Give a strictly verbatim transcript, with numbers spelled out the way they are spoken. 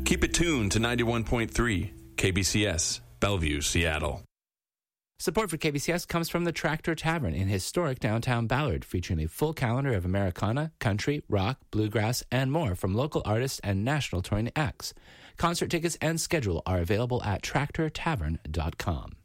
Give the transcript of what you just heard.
Keep it tuned to ninety-one point three K B C S, Bellevue, Seattle. Support for K B C S comes from the Tractor Tavern in historic downtown Ballard, featuring a full calendar of Americana, country, rock, bluegrass, and more from local artists and national touring acts. Concert tickets and schedule are available at tractor tavern dot com.